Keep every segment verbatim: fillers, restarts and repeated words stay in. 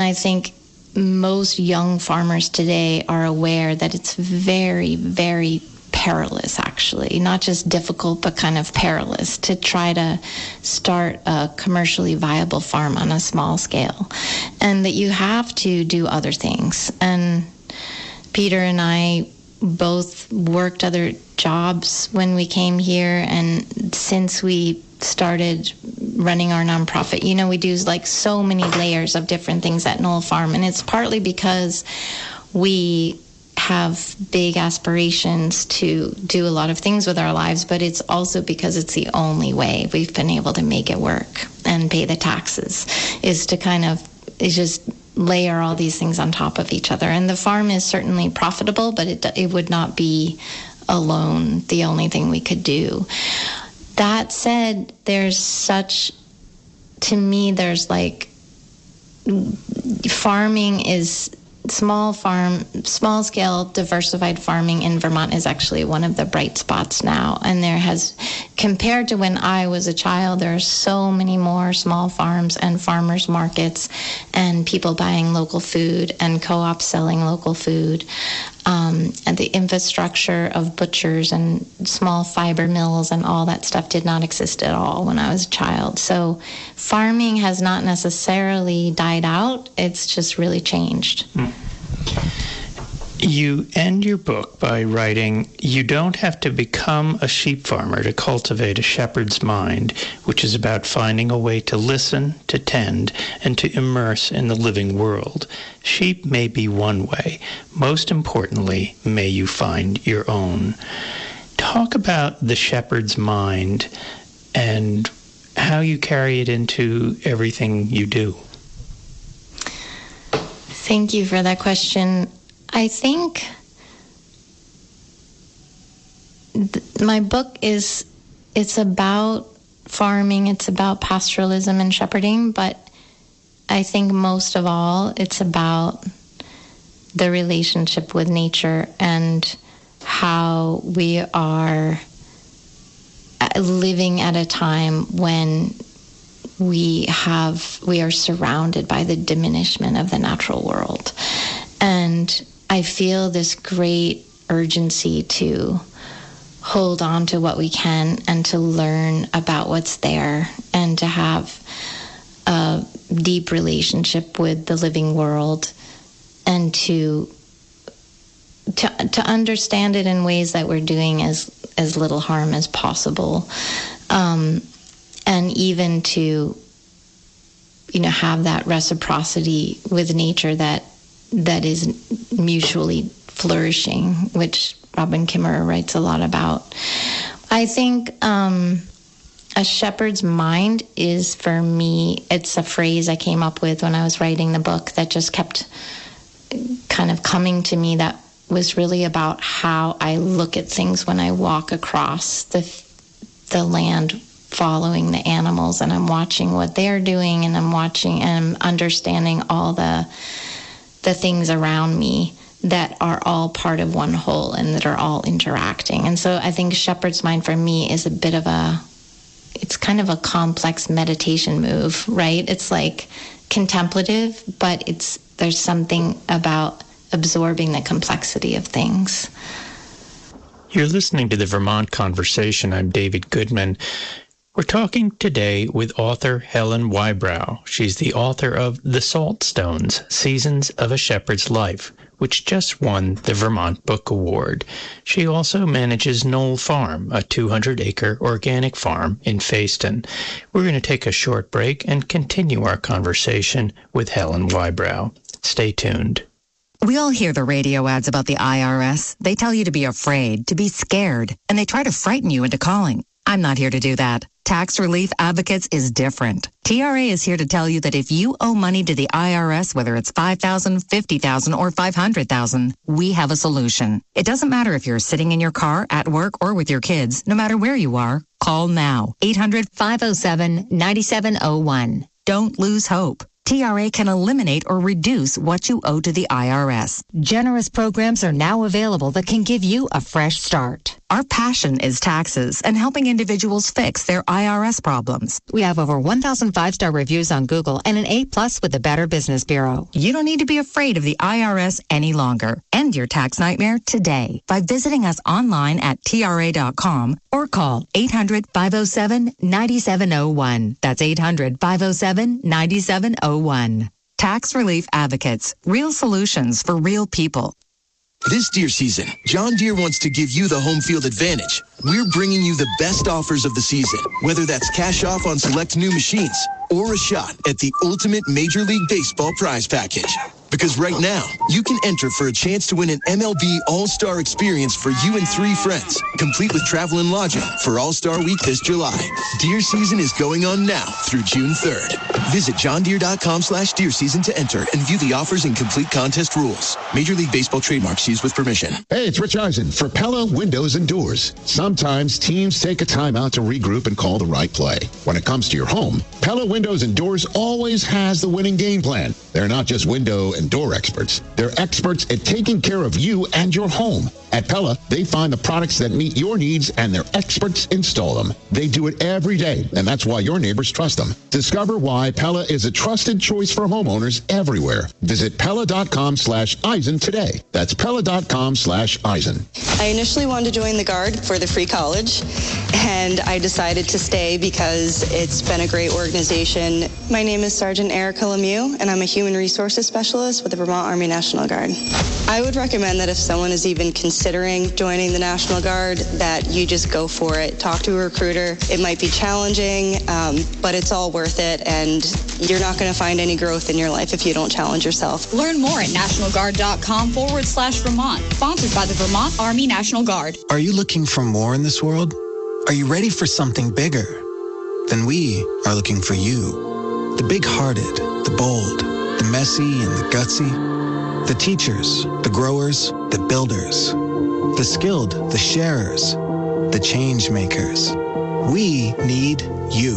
I think most young farmers today are aware that it's very, very perilous, actually, not just difficult, but kind of perilous to try to start a commercially viable farm on a small scale, and that you have to do other things. And Peter and I both worked other jobs when we came here, and since we started running our nonprofit, you know, we do like so many layers of different things at Knoll Farm, and it's partly because we have big aspirations to do a lot of things with our lives, but it's also because it's the only way we've been able to make it work and pay the taxes, is to kind of is just layer all these things on top of each other. And the farm is certainly profitable, but it it would not be alone the only thing we could do. That said, there's such, to me, there's like, farming is, small farm, small scale diversified farming in Vermont is actually one of the bright spots now. And there has, compared to when I was a child, there are so many more small farms and farmers markets and people buying local food and co-ops selling local food. Um, and the infrastructure of butchers and small fiber mills and all that stuff did not exist at all when I was a child. So farming has not necessarily died out. It's just really changed. Mm. You end your book by writing, "You don't have to become a sheep farmer to cultivate a shepherd's mind, which is about finding a way to listen, to tend, and to immerse in the living world. Sheep may be one way. Most importantly, may you find your own." Talk about the shepherd's mind and how you carry it into everything you do. Thank you for that question. I think th- my book is, it's about farming, it's about pastoralism and shepherding, but I think most of all, it's about the relationship with nature and how we are living at a time when we have, we are surrounded by the diminishment of the natural world. And I feel this great urgency to hold on to what we can and to learn about what's there and to have a deep relationship with the living world and to to to understand it in ways that we're doing as as little harm as possible, um, and even to, you know, have that reciprocity with nature that that is mutually flourishing, which Robin Kimmerer writes a lot about. I think um, a shepherd's mind is, for me, it's a phrase I came up with when I was writing the book that just kept kind of coming to me, that was really about how I look at things when I walk across the the land following the animals, and I'm watching what they're doing, and I'm watching and I'm understanding all the the things around me that are all part of one whole and that are all interacting. And so I think shepherd's mind for me is a bit of a, it's kind of a complex meditation move, right? It's like contemplative, but it's, there's something about absorbing the complexity of things. You're listening to the Vermont Conversation. I'm David Goodman. We're talking today with author Helen Whybrow. She's the author of The Saltstones, Seasons of a Shepherd's Life, which just won the Vermont Book Award. She also manages Knoll Farm, a two hundred acre organic farm in Fayston. We're going to take a short break and continue our conversation with Helen Whybrow. Stay tuned. We all hear the radio ads about the I R S. They tell you to be afraid, to be scared, and they try to frighten you into calling. I'm not here to do that. Tax Relief Advocates is different. T R A is here to tell you that if you owe money to the I R S, whether it's five thousand dollars, fifty thousand dollars, or five hundred thousand dollars, we have a solution. It doesn't matter if you're sitting in your car, at work, or with your kids. No matter where you are, call now. eight hundred, five oh seven, nine seven oh one. Don't lose hope. T R A can eliminate or reduce what you owe to the I R S. Generous programs are now available that can give you a fresh start. Our passion is taxes and helping individuals fix their I R S problems. We have over one thousand five-star reviews on Google and an A plus with the Better Business Bureau. You don't need to be afraid of the I R S any longer. End your tax nightmare today by visiting us online at T R A dot com or call eight hundred, five oh seven, nine seven oh one. That's eight hundred, five oh seven, nine seven oh one. Tax Relief Advocates. Real solutions for real people. This deer season, John Deere wants to give you the home field advantage. We're bringing you the best offers of the season, whether that's cash off on select new machines or a shot at the ultimate Major League Baseball prize package. Because right now, you can enter for a chance to win an M L B All-Star experience for you and three friends, complete with travel and lodging for All-Star Week this July. Deer season is going on now through June third. Visit john deere dot com slash deer season to enter and view the offers and complete contest rules. Major League Baseball trademarks used with permission. Hey, it's Rich Eisen for Pella Windows and Doors. Sometimes teams take a time out to regroup and call the right play. When it comes to your home, Pella Windows and Doors always has the winning game plan. They're not just window and door experts. They're experts at taking care of you and your home. At Pella, they find the products that meet your needs and their experts install them. They do it every day, and that's why your neighbors trust them. Discover why Pella is a trusted choice for homeowners everywhere. Visit Pella dot com slash Eisen today. That's Pella dot com slash Eisen. I initially wanted to join the Guard for the free college, and I decided to stay because it's been a great organization. My name is Sergeant Erica Lemieux, and I'm a human resources specialist with the Vermont Army National Guard. I would recommend that if someone is even considering joining the National Guard, that you just go for it. Talk to a recruiter. It might be challenging, um, but it's all worth it, and you're not going to find any growth in your life if you don't challenge yourself. Learn more at national guard dot com forward slash Vermont. Sponsored by the Vermont Army National Guard. Are you looking for more in this world? Are you ready for something bigger? Then we are looking for you. The big-hearted, the bold, the messy and the gutsy. The teachers, the growers, the builders. The skilled, the sharers, the change makers. We need you.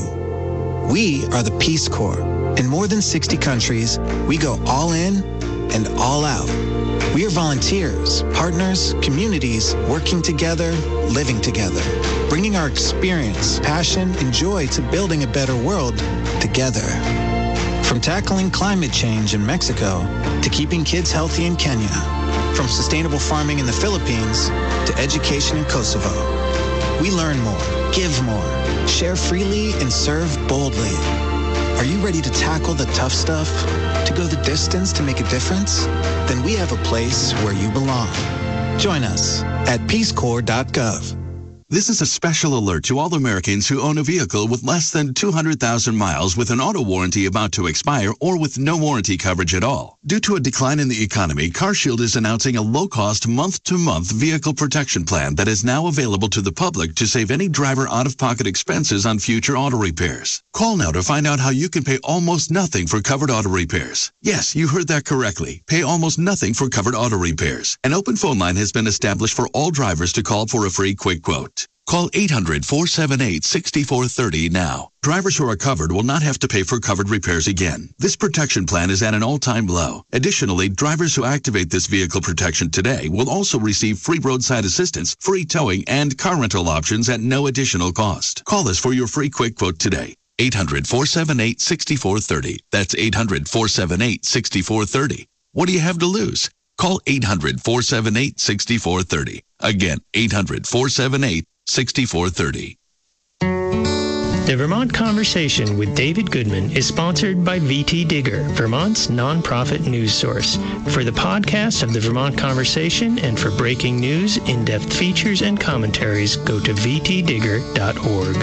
We are the Peace Corps. In more than sixty countries, we go all in and all out. We are volunteers, partners, communities, working together, living together, bringing our experience, passion, and joy to building a better world together. From tackling climate change in Mexico to keeping kids healthy in Kenya, from sustainable farming in the Philippines to education in Kosovo. We learn more, give more, share freely, and serve boldly. Are you ready to tackle the tough stuff? To go the distance to make a difference? Then we have a place where you belong. Join us at peace corps dot gov. This is a special alert to all Americans who own a vehicle with less than two hundred thousand miles with an auto warranty about to expire or with no warranty coverage at all. Due to a decline in the economy, CarShield is announcing a low-cost month-to-month vehicle protection plan that is now available to the public to save any driver out-of-pocket expenses on future auto repairs. Call now to find out how you can pay almost nothing for covered auto repairs. Yes, you heard that correctly. Pay almost nothing for covered auto repairs. An open phone line has been established for all drivers to call for a free quick quote. Call eight hundred, four seven eight, six four three zero now. Drivers who are covered will not have to pay for covered repairs again. This protection plan is at an all-time low. Additionally, drivers who activate this vehicle protection today will also receive free roadside assistance, free towing, and car rental options at no additional cost. Call us for your free quick quote today. eight hundred, four seven eight, six four three zero. That's eight hundred, four seven eight, six four three zero. What do you have to lose? Call eight hundred, four seven eight, six four three zero. Again, eight hundred, four seven eight, six four three zero. The Vermont Conversation with David Goodman is sponsored by V T Digger, Vermont's nonprofit news source. For the podcast of the Vermont Conversation and for breaking news, in-depth features, and commentaries, go to v t digger dot org.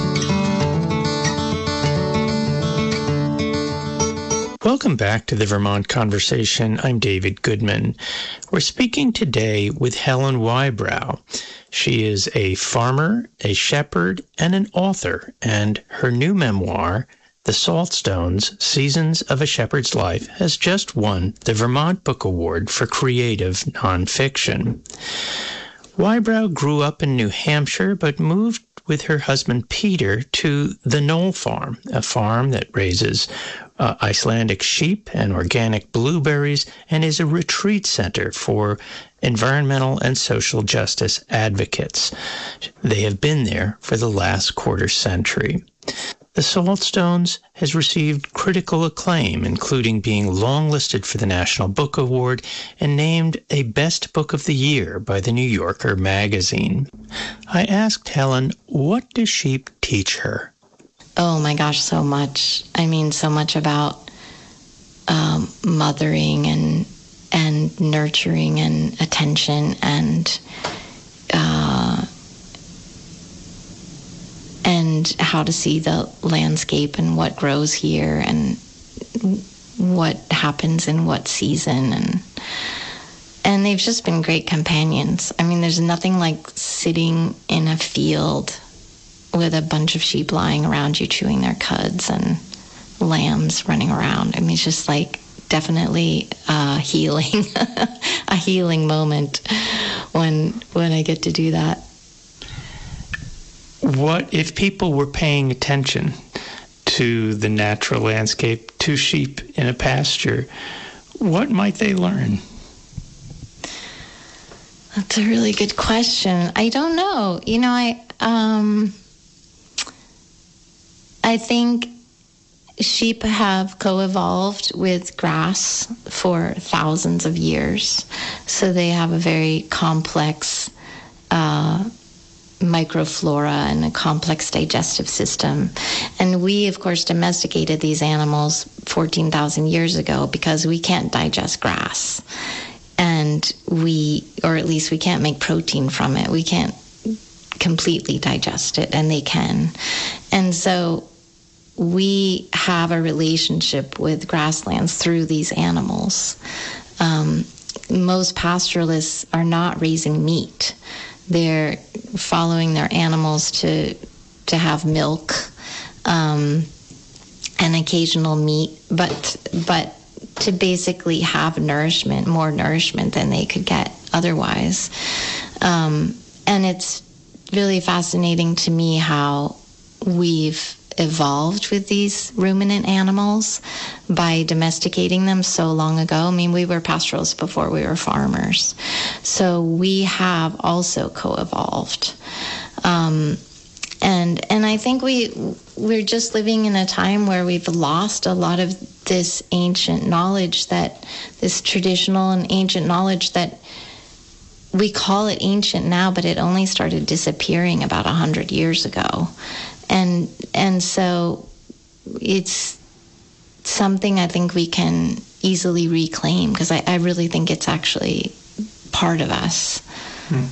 Welcome back to the Vermont Conversation. I'm David Goodman. We're speaking today with Helen Whybrow. She is a farmer, a shepherd, and an author, and her new memoir, The Saltstones, Seasons of a Shepherd's Life, has just won the Vermont Book Award for Creative Nonfiction. Whybrow grew up in New Hampshire, but moved with her husband Peter to the Knoll Farm, a farm that raises uh, Icelandic sheep and organic blueberries, and is a retreat center for environmental and social justice advocates. They have been there for the last quarter century. The Saltstones has received critical acclaim, including being longlisted for the National Book Award and named a Best Book of the Year by the New Yorker magazine. I asked Helen, what do sheep teach her? Oh my gosh, so much. I mean, so much about um, mothering and and nurturing and attention and uh, and how to see the landscape and what grows here and what happens in what season. And and they've just been great companions. I mean, there's nothing like sitting in a field with a bunch of sheep lying around you chewing their cuds and lambs running around. I mean, it's just like definitely uh, healing, a healing moment when when I get to do that. What if people were paying attention to the natural landscape, to sheep in a pasture, what might they learn? That's a really good question. I don't know. You know, I um, I think sheep have co-evolved with grass for thousands of years, so they have a very complex uh, microflora and a complex digestive system. And we, of course, domesticated these animals fourteen thousand years ago because we can't digest grass. And we, or at least we can't make protein from it. We can't completely digest it, and they can. And so we have a relationship with grasslands through these animals. Um, most pastoralists are not raising meat. They're following their animals to to have milk um, and occasional meat, but but to basically have nourishment, more nourishment than they could get otherwise. Um, and it's really fascinating to me how we've evolved with these ruminant animals by domesticating them so long ago. I mean, we were pastoralists before we were farmers. So we have also co-evolved. Um, and and I think we, we're just living in a time where we've lost a lot of this ancient knowledge, that this traditional and ancient knowledge that we call it ancient now, but it only started disappearing about one hundred years ago. And and so it's something I think we can easily reclaim, because I, I really think it's actually part of us. Hmm.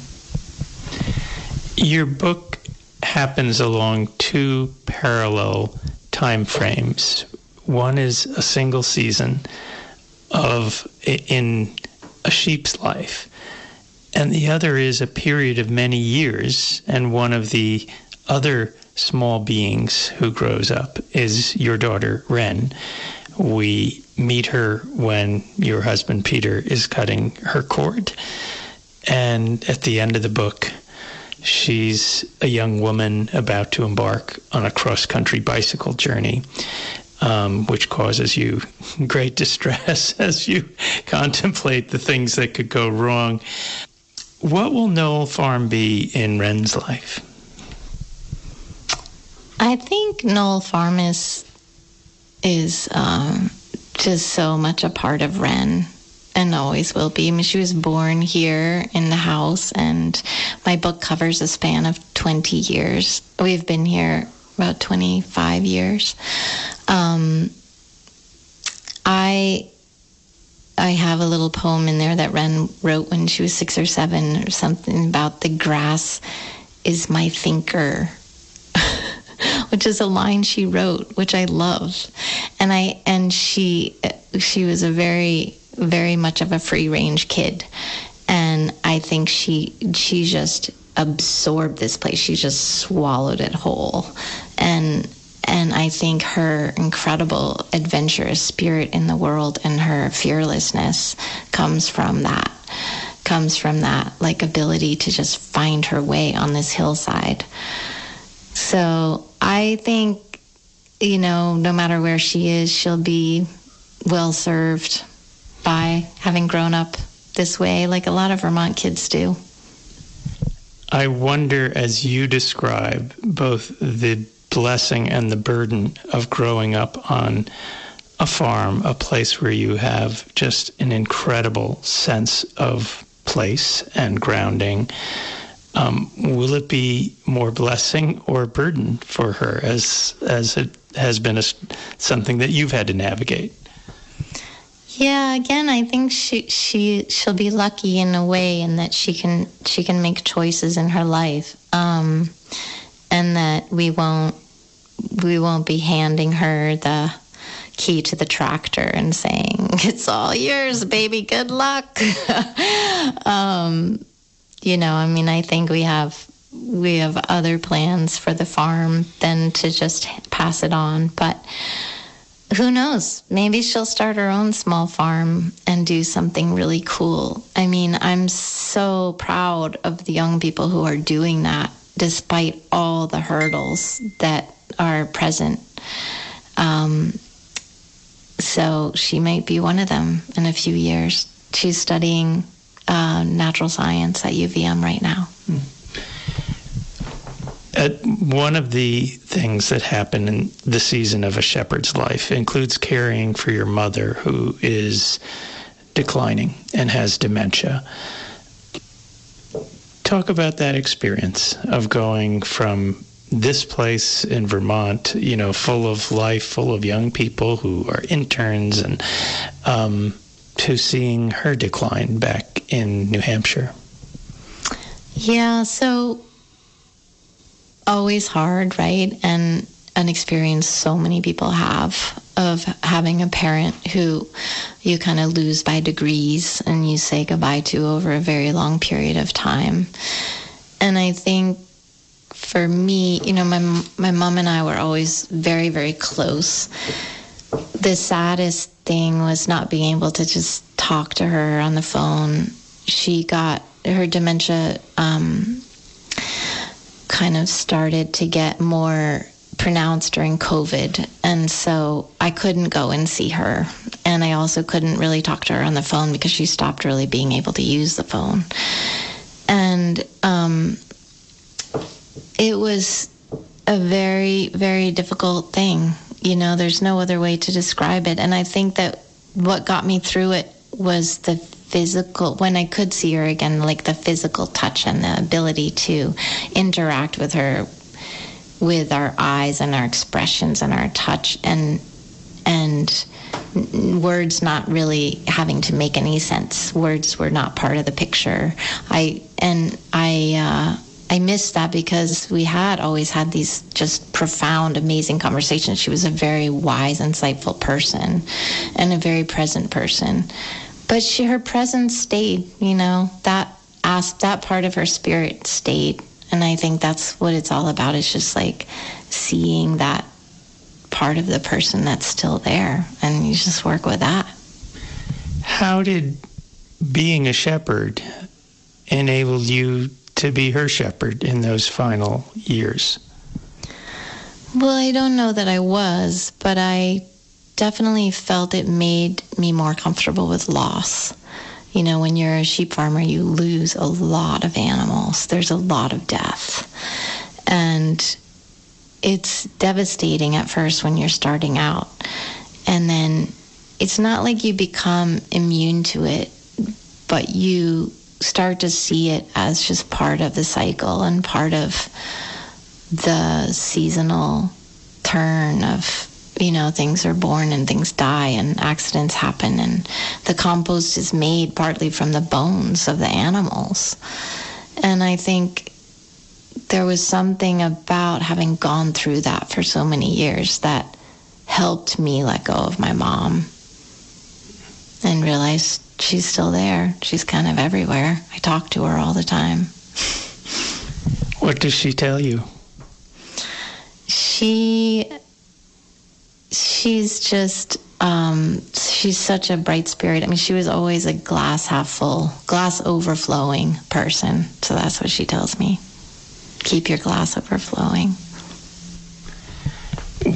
Your book happens along two parallel time frames. One is a single season of in a sheep's life, and the other is a period of many years, and one of the other small beings who grows up is your daughter, Wren. We meet her when your husband, Peter, is cutting her cord. And at the end of the book, she's a young woman about to embark on a cross-country bicycle journey, um, which causes you great distress as you contemplate the things that could go wrong. What will Knoll Farm be in Wren's life? I think Knoll Farm is, is um, just so much a part of Wren, and always will be. I mean, she was born here in the house, and my book covers a span of twenty years. We've been here about twenty-five years. Um, I I have a little poem in there that Wren wrote when she was six or seven, or something about the grass is my thinker, which is a line she wrote, which I love. And I and she she was a very, very much of a free-range kid. And I think she she just absorbed this place. She just swallowed it whole. And and I think her incredible adventurous spirit in the world and her fearlessness comes from that. Comes from that, like, ability to just find her way on this hillside. So I think you know, no matter where she is, she'll be well served by having grown up this way, like a lot of Vermont kids do. I wonder, as you describe both the blessing and the burden of growing up on a farm, a place where you have just an incredible sense of place and grounding, um, will it be more blessing or burden for her as as it has been a, something that you've had to navigate? Yeah, again, I think she she she'll be lucky in a way in that she can she can make choices in her life, um, and that we won't we won't be handing her the key to the tractor and saying, "It's all yours, baby. Good luck." um, you know, I mean, I think we have we have other plans for the farm than to just pass it on, but. Who knows? Maybe she'll start her own small farm and do something really cool. I mean, I'm so proud of the young people who are doing that, despite all the hurdles that are present. Um, so she might be one of them in a few years. She's studying uh, natural science at U V M right now. Hmm. Uh, one of the things that happen in the season of a shepherd's life includes caring for your mother, who is declining and has dementia. Talk about that experience of going from this place in Vermont, you know, full of life, full of young people who are interns, and um, to seeing her decline back in New Hampshire. Yeah, so always hard, right? And an experience so many people have of having a parent who you kind of lose by degrees and you say goodbye to over a very long period of time. And I think for me, you know, my my mom and I were always very, very close. The saddest thing was not being able to just talk to her on the phone. She got her dementia um kind of started to get more pronounced during COVID. And so I couldn't go and see her. And I also couldn't really talk to her on the phone because she stopped really being able to use the phone. And um, it was a very, very difficult thing. You know, there's no other way to describe it. And I think that what got me through it was the physical, when I could see her again, like the physical touch and the ability to interact with her with our eyes and our expressions and our touch, and and words not really having to make any sense. Words were not part of the picture. I and I uh, I missed that because we had always had these just profound, amazing conversations. She was a very wise, insightful person and a very present person. But she, her presence stayed, you know, that asked, that part of her spirit stayed. And I think that's what it's all about, is just like seeing that part of the person that's still there. And you just work with that. How did being a shepherd enable you to be her shepherd in those final years? Well, I don't know that I was, but I definitely felt it made me more comfortable with loss. You know, when you're a sheep farmer, you lose a lot of animals. There's a lot of death. And it's devastating at first when you're starting out. And then it's not like you become immune to it, but you start to see it as just part of the cycle and part of the seasonal turn of, you know, things are born and things die and accidents happen, and the compost is made partly from the bones of the animals. And I think there was something about having gone through that for so many years that helped me let go of my mom and realize she's still there. She's kind of everywhere. I talk to her all the time. What does she tell you? She... She's just, um, she's such a bright spirit. I mean, she was always a glass half full, glass overflowing person. So that's what she tells me. Keep your glass overflowing.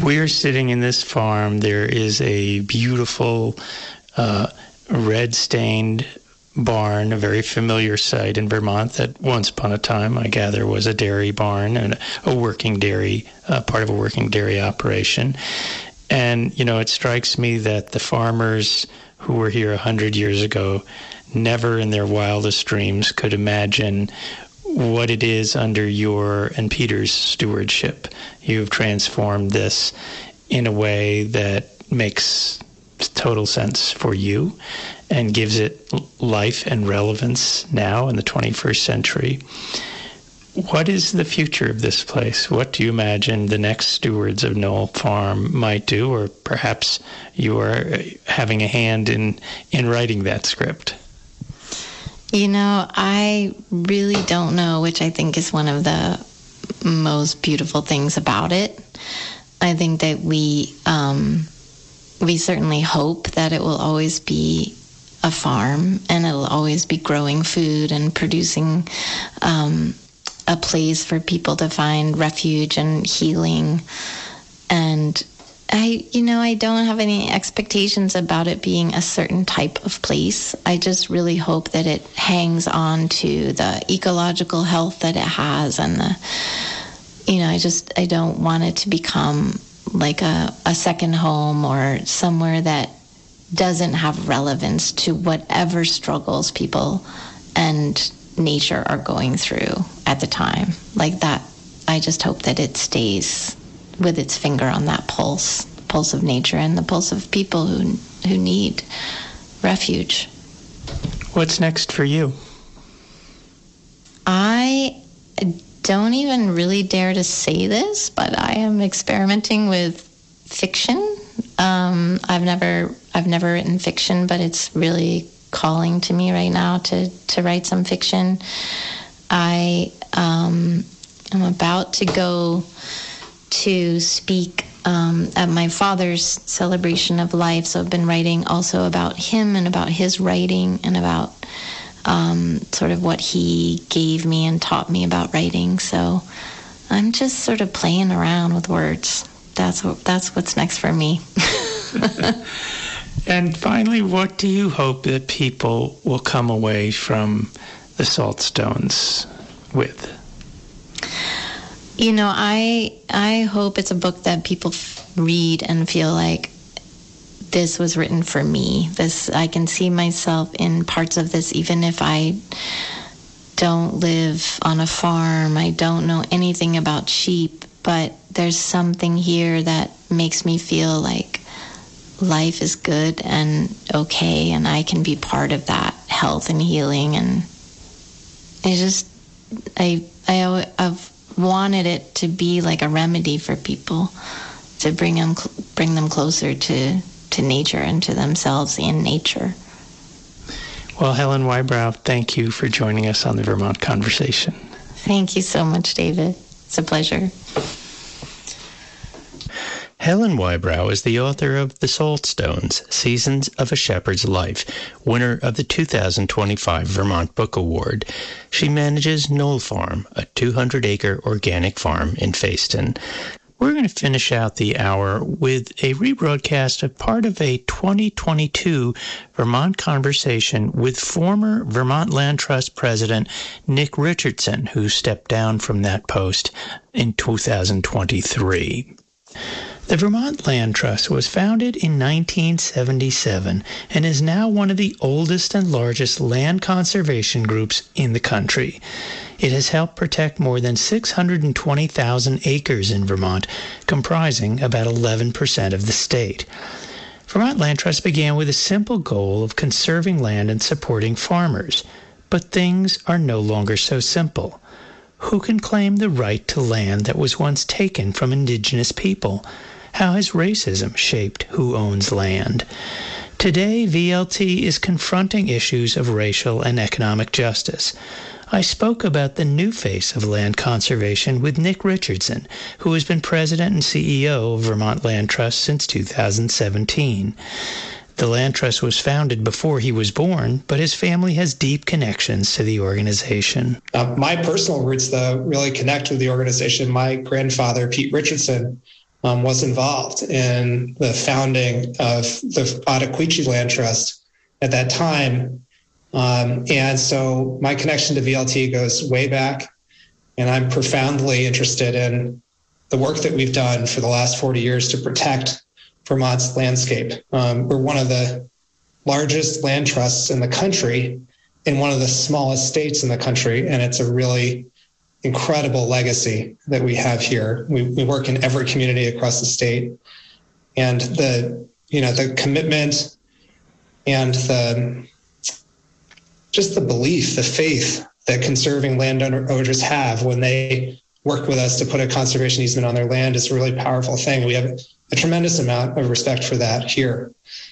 We're sitting in this farm. There is a beautiful uh, red-stained barn, a very familiar sight in Vermont that once upon a time, I gather, was a dairy barn and a working dairy, uh, part of a working dairy operation. And, you know, it strikes me that the farmers who were here a hundred years ago never in their wildest dreams could imagine what it is under your and Peter's stewardship. You've transformed this in a way that makes total sense for you and gives it life and relevance now in the twenty-first century. What is the future of this place? What do you imagine the next stewards of Knoll Farm might do? Or perhaps you are having a hand in, in writing that script. You know, I really don't know, which I think is one of the most beautiful things about it. I think that we um, we certainly hope that it will always be a farm and it'll always be growing food and producing um, a place for people to find refuge and healing. And I, you know, I don't have any expectations about it being a certain type of place. I just really hope that it hangs on to the ecological health that it has, and the, you know, I just, I don't want it to become like a, a second home or somewhere that doesn't have relevance to whatever struggles people and nature are going through at the time. Like that, I just hope that it stays with its finger on that pulse, the pulse of nature and the pulse of people who who need refuge. What's next for you? I don't even really dare to say this, but I am experimenting with fiction. Um, I've never I've never written fiction, but it's really calling to me right now to, to write some fiction. I um, am about to go to speak um, at my father's celebration of life. So I've been writing also about him and about his writing and about um, sort of what he gave me and taught me about writing. So I'm just sort of playing around with words. That's what, that's what's next for me. And finally, what do you hope that people will come away from the Saltstones with? You know, I I hope it's a book that people f- read and feel like this was written for me. This, I can see myself in parts of this, even if I don't live on a farm. I don't know anything about sheep, but there's something here that makes me feel like life is good and okay, and I can be part of that health and healing. And I just, I, I, I've wanted it to be like a remedy for people, to bring them, bring them closer to, to nature and to themselves in nature. Well, Helen Whybrow, thank you for joining us on the Vermont Conversation. Thank you so much, David. It's a pleasure. Helen Whybrow is the author of The Saltstones, Seasons of a Shepherd's Life, winner of the two thousand twenty-five Vermont Book Award. She manages Knoll Farm, a two hundred acre organic farm in Fayston. We're going to finish out the hour with a rebroadcast of part of a twenty twenty-two Vermont Conversation with former Vermont Land Trust President Nick Richardson, who stepped down from that post in two thousand twenty-three. The Vermont Land Trust was founded in nineteen seventy-seven and is now one of the oldest and largest land conservation groups in the country. It has helped protect more than six hundred twenty thousand acres in Vermont, comprising about eleven percent of the state. Vermont Land Trust began with a simple goal of conserving land and supporting farmers. But things are no longer so simple. Who can claim the right to land that was once taken from indigenous people? How has racism shaped who owns land? Today, V L T is confronting issues of racial and economic justice. I spoke about the new face of land conservation with Nick Richardson, who has been president and C E O of Vermont Land Trust since two thousand seventeen. The Land Trust was founded before he was born, but his family has deep connections to the organization. Uh, my personal roots, though, really connect with the organization. My grandfather, Pete Richardson, um, was involved in the founding of the Ottauquechee Land Trust at that time. Um, and so my connection to V L T goes way back, and I'm profoundly interested in the work that we've done for the last forty years to protect Vermont's landscape. Um, we're one of the largest land trusts in the country in one of the smallest states in the country, and it's a really incredible legacy that we have here. We, we work in every community across the state, and the you know the commitment and the just the belief, the faith that conserving landowners have when they work with us to put a conservation easement on their land is a really powerful thing. We have a tremendous amount of respect for that here.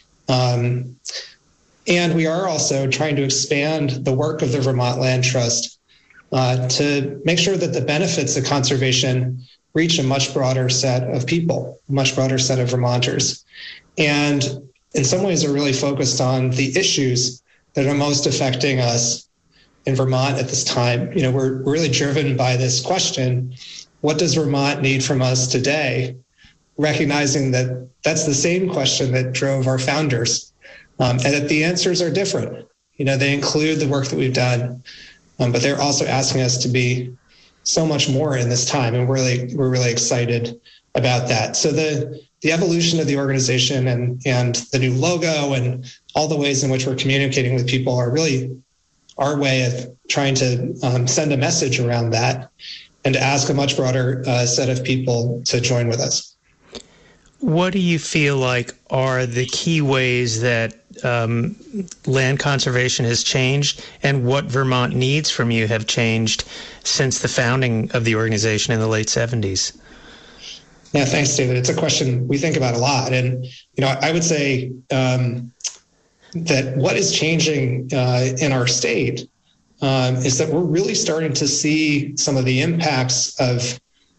Um, and we are also trying to expand the work of the Vermont Land Trust uh, to make sure that the benefits of conservation reach a much broader set of people, a much broader set of Vermonters. And in some ways are really focused on the issues that are most affecting us in Vermont at this time. You know, we're really driven by this question: what does Vermont need from us today? Recognizing that that's the same question that drove our founders, um, and that the answers are different. You know, they include the work that we've done, um, but they're also asking us to be so much more in this time, and we're really we're really excited about that. So the the evolution of the organization and and the new logo and all the ways in which we're communicating with people are really our way of trying to um, send a message around that and to ask a much broader uh, set of people to join with us. What do you feel like are the key ways that um, land conservation has changed, and what Vermont needs from you have changed since the founding of the organization in the late seventies? Yeah, thanks, David. It's a question we think about a lot. And, you know, I would say um, that what is changing uh, in our state um, is that we're really starting to see some of the impacts of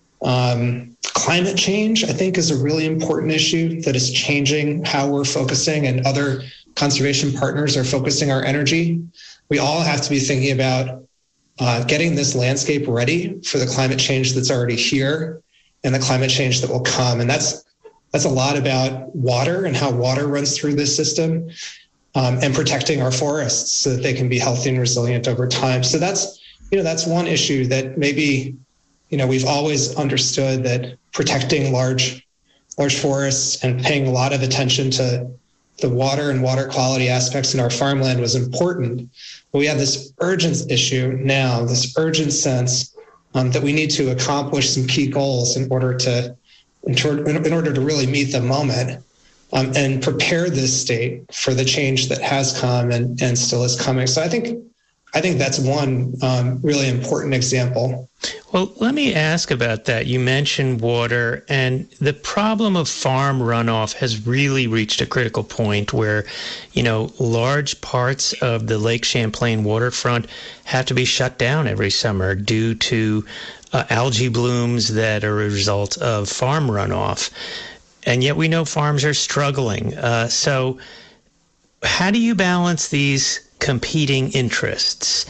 um, climate change, I think, is a really important issue that is changing how we're focusing, and other conservation partners are focusing our energy. We all have to be thinking about uh, getting this landscape ready for the climate change that's already here and the climate change that will come. And that's that's a lot about water and how water runs through this system, um, and protecting our forests so that they can be healthy and resilient over time. So that's, you know, that's one issue that maybe, you know, we've always understood that protecting large, large forests and paying a lot of attention to the water and water quality aspects in our farmland was important. But we have this urgent issue now, this urgent sense um, that we need to accomplish some key goals in order to, in, tor- in order to really meet the moment um, and prepare this state for the change that has come and, and still is coming. So I think I think that's one um, really important example. Well, let me ask about that. You mentioned water, and the problem of farm runoff has really reached a critical point where, you know, large parts of the Lake Champlain waterfront have to be shut down every summer due to uh, algae blooms that are a result of farm runoff. And yet we know farms are struggling. Uh, so how do you balance these competing interests?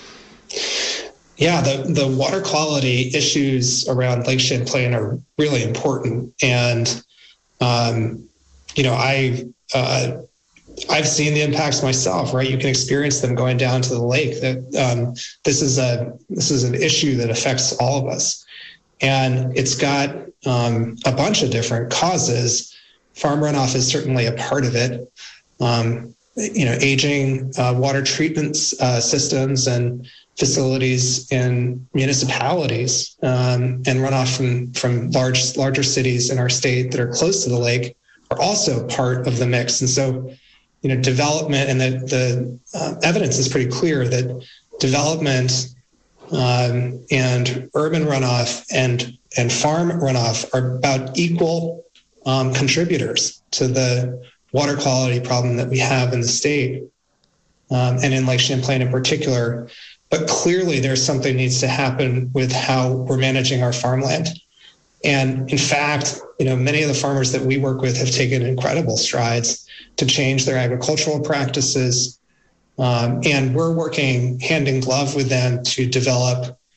Yeah, the, the water quality issues around Lake Champlain are really important. And, um, you know, I, uh, I've seen the impacts myself, right? You can experience them going down to the lake. That um, this is a this is an issue that affects all of us. And it's got um, a bunch of different causes. Farm runoff is certainly a part of it. Um, you know, aging uh, water treatment uh, systems and facilities in municipalities um, and runoff from, from large, larger cities in our state that are close to the lake are also part of the mix. And so, you know, development and the, the uh, evidence is pretty clear that development um, and urban runoff and, and farm runoff are about equal um, contributors to the water quality problem that we have in the state um, and in Lake Champlain in particular. But clearly there's something needs to happen with how we're managing our farmland. And in fact, you know, many of the farmers that we work with have taken incredible strides to change their agricultural practices. Um, and we're working hand in glove with them to develop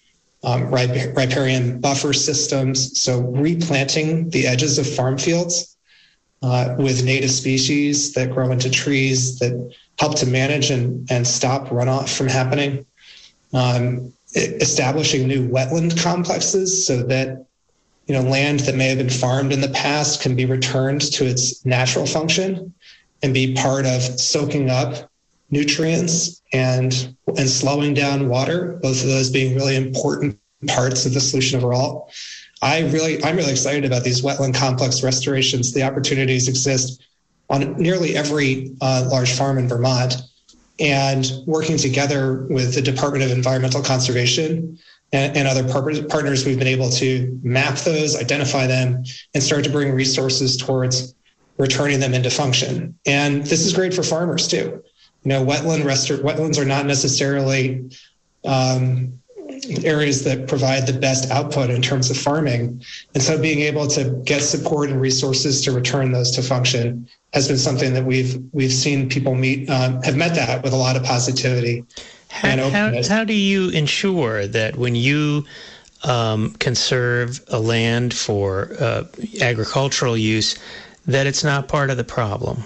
um, rip- riparian buffer systems. So replanting the edges of farm fields uh, with native species that grow into trees that help to manage and, and stop runoff from happening. Um, establishing new wetland complexes so that, you know, land that may have been farmed in the past can be returned to its natural function and be part of soaking up nutrients and and slowing down water, both of those being really important parts of the solution overall. I really, I'm really excited about these wetland complex restorations. The opportunities exist on nearly every uh, large farm in Vermont. And working together with the Department of Environmental Conservation and, and other par- partners, we've been able to map those, identify them, and start to bring resources towards returning them into function. And this is great for farmers too. You know, wetland restor- wetlands are not necessarily um, areas that provide the best output in terms of farming. And so being able to get support and resources to return those to function has been something that we've we've seen people meet, um, have met that with a lot of positivity. How, and how, how do you ensure that when you um, conserve a land for uh, agricultural use, that it's not part of the problem?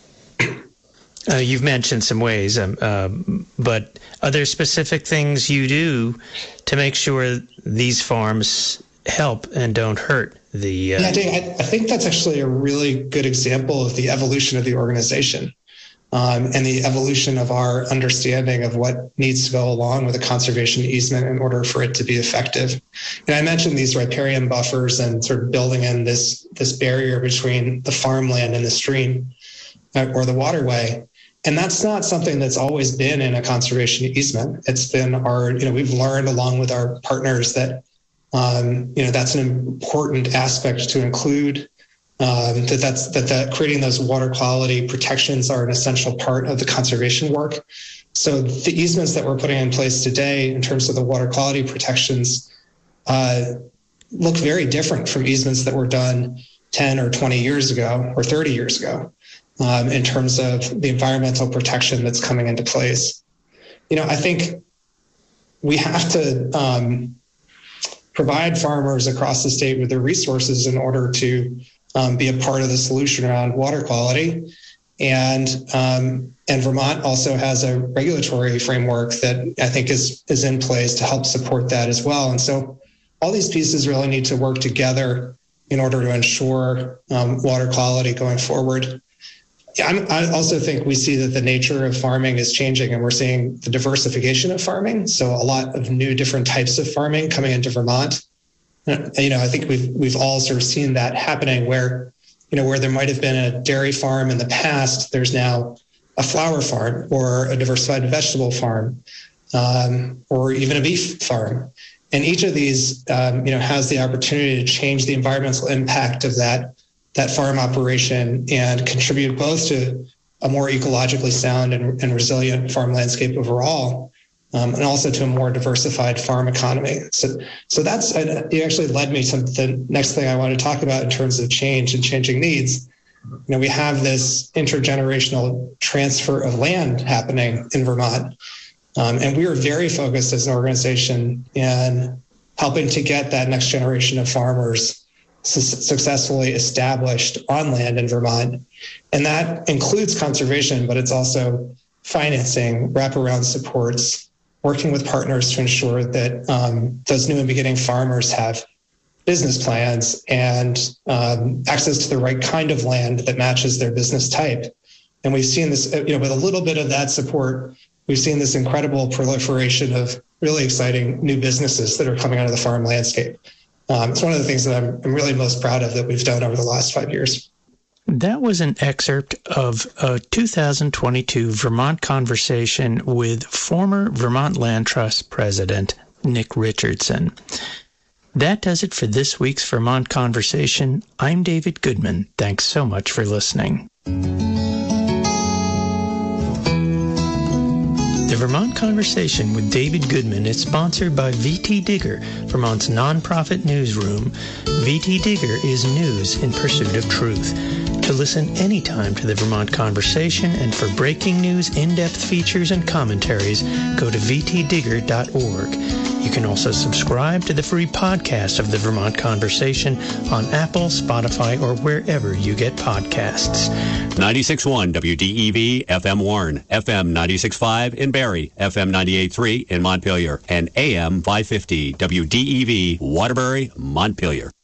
Uh, you've mentioned some ways, um, uh, but are there specific things you do to make sure these farms help and don't hurt the... Uh... Yeah, Dave, I, I think that's actually a really good example of the evolution of the organization um, and the evolution of our understanding of what needs to go along with a conservation easement in order for it to be effective. And I mentioned these riparian buffers and sort of building in this, this barrier between the farmland and the stream uh, or the waterway. And that's not something that's always been in a conservation easement. It's been our, you know, we've learned along with our partners that, um, you know, that's an important aspect to include, um, that that's, that, that creating those water quality protections are an essential part of the conservation work. So the easements that we're putting in place today in terms of the water quality protections uh, look very different from easements that were done ten or twenty years ago or thirty years ago. Um, in terms of the environmental protection that's coming into place. You know, I think we have to um, provide farmers across the state with the resources in order to um, be a part of the solution around water quality. And um, and Vermont also has a regulatory framework that I think is is in place to help support that as well. And so all these pieces really need to work together in order to ensure um, water quality going forward. I'm, I also think we see that the nature of farming is changing, and we're seeing the diversification of farming. So a lot of new different types of farming coming into Vermont. You know, I think we've we've all sort of seen that happening where, you know, where there might have been a dairy farm in the past, there's now a flower farm or a diversified vegetable farm, um, or even a beef farm. And each of these, um, you know, has the opportunity to change the environmental impact of that that farm operation and contribute both to a more ecologically sound and, and resilient farm landscape overall, um, and also to a more diversified farm economy. So, so that's uh, it actually led me to the next thing I want to talk about in terms of change and changing needs. You know, we have this intergenerational transfer of land happening in Vermont, um, and we are very focused as an organization in helping to get that next generation of farmers successfully established on land in Vermont. And that includes conservation, but it's also financing, wraparound supports, working with partners to ensure that um, those new and beginning farmers have business plans and um, access to the right kind of land that matches their business type. And we've seen this, you know, with a little bit of that support, we've seen this incredible proliferation of really exciting new businesses that are coming out of the farm landscape. Um, it's one of the things that I'm, I'm really most proud of that we've done over the last five years. That was an excerpt of a two thousand twenty-two Vermont Conversation with former Vermont Land Trust President Nick Richardson. That does it for this week's Vermont Conversation. I'm David Goodman. Thanks so much for listening. The Vermont Conversation with David Goodman is sponsored by V T Digger, Vermont's nonprofit newsroom. V T Digger is news in pursuit of truth. To listen anytime to the Vermont Conversation, and for breaking news, in-depth features, and commentaries, go to v t digger dot org. You can also subscribe to the free podcast of the Vermont Conversation on Apple, Spotify, or wherever you get podcasts. ninety-six point one W D E V F M Warren, F M ninety-six point five in Barrie, F M ninety-eight point three in Montpelier, and A M five fifty W D E V Waterbury, Montpelier.